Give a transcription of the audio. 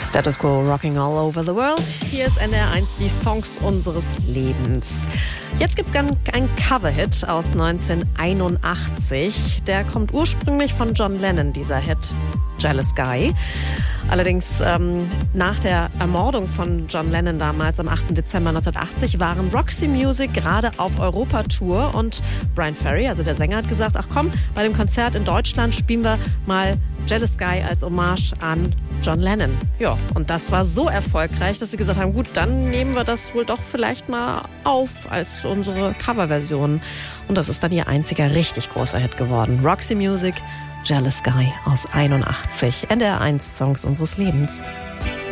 Status Quo, Rocking All Over the World. Hier ist NDR1, die Songs unseres Lebens. Jetzt gibt es einen Cover-Hit aus 1981. Der kommt ursprünglich von John Lennon, dieser Hit Jealous Guy. Allerdings nach der Ermordung von John Lennon damals am 8. Dezember 1980 waren Roxy Music gerade auf Europatour und Bryan Ferry, also der Sänger, hat gesagt, ach komm, bei dem Konzert in Deutschland spielen wir mal Jealous Guy als Hommage an John Lennon. Ja, und das war so erfolgreich, dass sie gesagt haben, gut, dann nehmen wir das wohl doch vielleicht mal auf als unsere Coverversion. Und das ist dann ihr einziger richtig großer Hit geworden. Roxy Music, Jealous Guy aus 81. NDR1 Songs unseres Lebens.